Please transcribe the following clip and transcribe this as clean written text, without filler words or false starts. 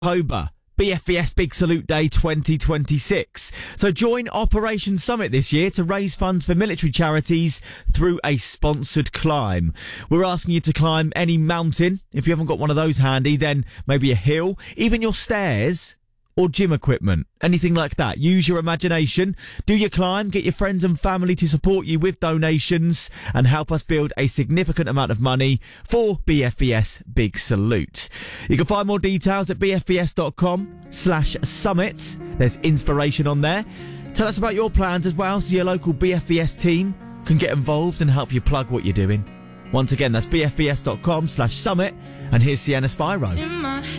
October, BFVS Big Salute Day 2026. So join Operation Summit this year to raise funds for military charities through a sponsored climb. We're asking you to climb any mountain. If you haven't got one of those handy, then maybe a hill, even your stairs or gym equipment, anything like that. Use your imagination, do your climb, get your friends and family to support you with donations and help us build a significant amount of money for BFVS Big Salute. You can find more details at bfvs.com/summit. There's inspiration on there. Tell us about your plans as well so your local BFVS team can get involved and help you plug what you're doing. Once again, that's bfvs.com/summit, and here's Sienna Spyro.